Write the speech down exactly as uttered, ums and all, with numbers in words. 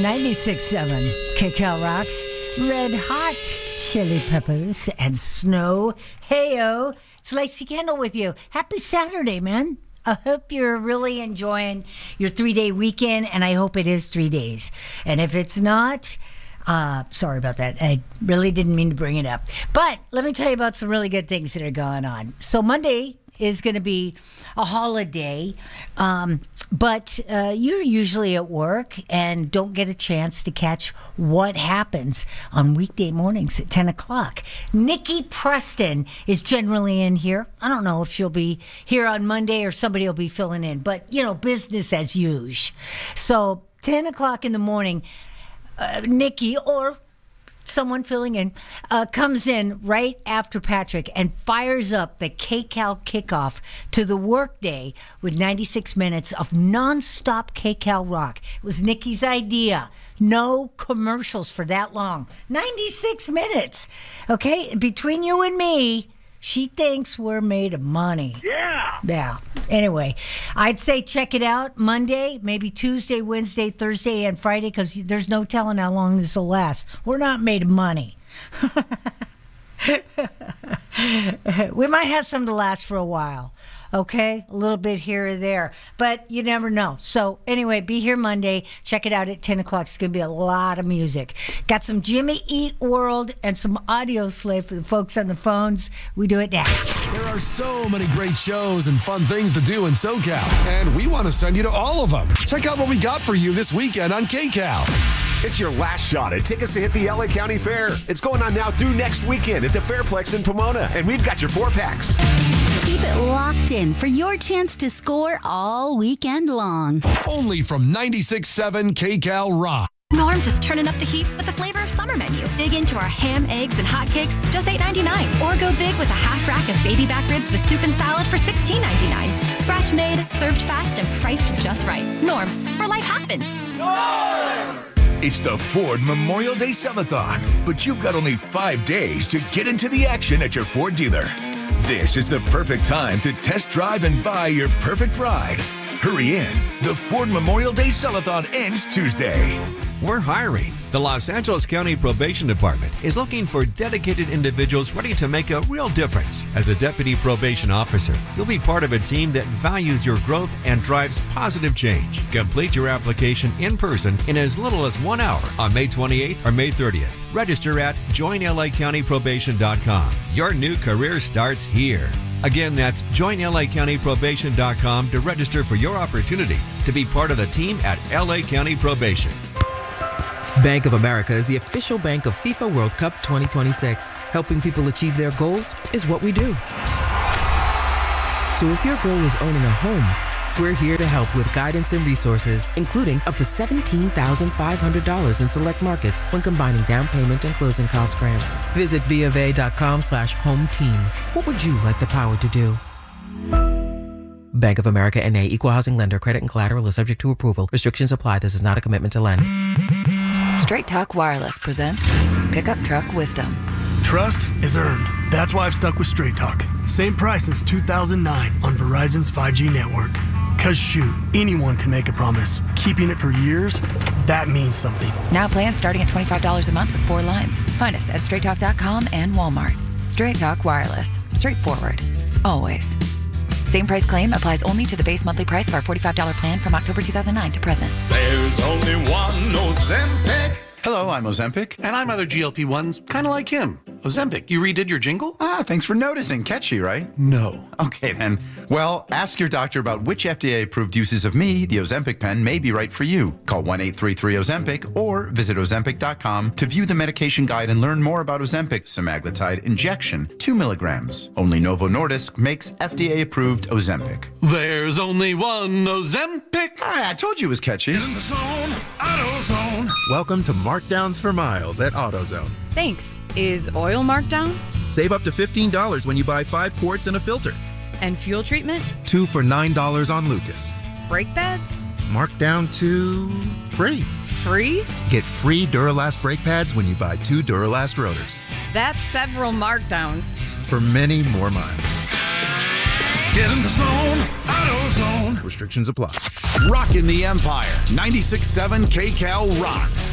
ninety-six point seven K C A L rocks. Red Hot Chili Peppers and Snow. Heyo, it's Lacey Kendall with you. Happy Saturday, man. I hope you're really enjoying your three-day weekend, and I hope it is three days. And if it's not, uh, sorry about that. I really didn't mean to bring it up. But let me tell you about some really good things that are going on. So Monday is going to be a holiday, um, but uh, you're usually at work and don't get a chance to catch what happens on weekday mornings at ten o'clock. Nikki Preston is generally in here. I don't know if she'll be here on Monday or somebody will be filling in, but, you know, business as usual. So ten o'clock in the morning, uh, Nikki or someone filling in, uh, comes in right after Patrick and fires up the K C A L kickoff to the workday with ninety-six minutes of nonstop K C A L rock. It was Nikki's idea. No commercials for that long. ninety-six minutes. Okay, between you and me, she thinks we're made of money. Yeah. Yeah. Anyway, I'd say check it out Monday, maybe Tuesday, Wednesday, Thursday, and Friday, because there's no telling how long this will last. We're not made of money. We might have some to last for a while. Okay, a little bit here or there, but you never know. So anyway, be here Monday. Check it out at ten o'clock. It's going to be a lot of music. Got some Jimmy Eat World and some Audio Slave for the folks on the phones. We do it next. There are so many great shows and fun things to do in SoCal, and we want to send you to all of them. Check out what we got for you this weekend on K C A L. It's your last shot at tickets to hit the L A County Fair. It's going on now through next weekend at the Fairplex in Pomona, and we've got your four packs. Keep it locked in for your chance to score all weekend long. Only from ninety-six point seven K C A L Rock. Norm's is turning up the heat with the flavor of summer menu. Dig into our ham, eggs, and hotcakes, just eight ninety-nine. Or go big with a half rack of baby back ribs with soup and salad for sixteen ninety-nine. Scratch made, served fast, and priced just right. Norm's, where life happens. Norms! It's the Ford Memorial Day Subathon, but you've got only five days to get into the action at your Ford dealer. This is the perfect time to test drive and buy your perfect ride. Hurry in. The Ford Memorial Day Subathon ends Tuesday. We're hiring. The Los Angeles County Probation Department is looking for dedicated individuals ready to make a real difference. As a deputy probation officer, you'll be part of a team that values your growth and drives positive change. Complete your application in person in as little as one hour on May twenty-eighth or May thirtieth. Register at join L A county probation dot com. Your new career starts here. Again, that's join L A county probation dot com to register for your opportunity to be part of the team at L A County Probation. Bank of America is the official bank of FIFA World Cup twenty twenty-six. Helping people achieve their goals is what we do. So if your goal is owning a home, we're here to help with guidance and resources, including up to seventeen thousand five hundred dollars in select markets when combining down payment and closing cost grants. Visit BofA.com slash home team. What would you like the power to do? Bank of America N A, Equal Housing Lender. Credit and collateral is subject to approval. Restrictions apply. This is not a commitment to lend. Straight Talk Wireless presents Pickup Truck Wisdom. Trust is earned. That's why I've stuck with Straight Talk. Same price since two thousand nine on Verizon's five G network. Cause shoot, anyone can make a promise. Keeping it for years, that means something. Now plans starting at twenty-five dollars a month with four lines. Find us at straight talk dot com and Walmart. Straight Talk Wireless. Straightforward. Always. Same price claim applies only to the base monthly price of our forty-five dollars plan from October two thousand nine to present. There's only one Ozempic. Hello, I'm Ozempic. And I'm other G L P ones, kind of like him. Ozempic, you redid your jingle? Ah, thanks for noticing. Catchy, right? No. Okay, then. Well, ask your doctor about which F D A-approved uses of me, the Ozempic pen, may be right for you. Call one eight three three Ozempic or visit ozempic dot com to view the medication guide and learn more about Ozempic semaglutide injection, two milligrams. Only Novo Nordisk makes F D A-approved Ozempic. There's only one Ozempic. Ah, I told you it was catchy. In the zone, AutoZone. Welcome to Markdowns for Miles at AutoZone. Thanks. Is oil marked down? Save up to fifteen dollars when you buy five quarts and a filter. And fuel treatment? Two for nine dollars on Lucas. Brake pads? Marked down to free. Free? Get free Duralast brake pads when you buy two Duralast rotors. That's several markdowns. For many more miles. Get in the zone, AutoZone. Restrictions apply. Rockin' the Empire. ninety-six point seven K Cal rocks.